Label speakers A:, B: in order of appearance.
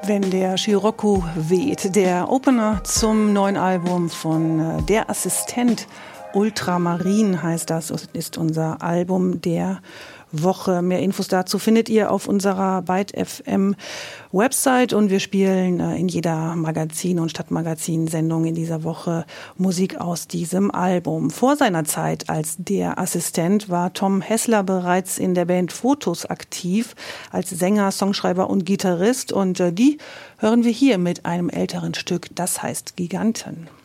A: Wenn der Scirocco weht, der Opener zum neuen Album von Der Assistent. Ultramarin heißt das, ist unser Album der Woche. Mehr Infos dazu findet ihr auf unserer Byte FM Website und wir spielen in jeder Magazin- und Stadtmagazin-Sendung in dieser Woche Musik aus diesem Album. Vor seiner Zeit als Der Assistent war Tom Hessler bereits in der Band Fotos aktiv als Sänger, Songschreiber und Gitarrist und die hören wir hier mit einem älteren Stück, das heißt Giganten.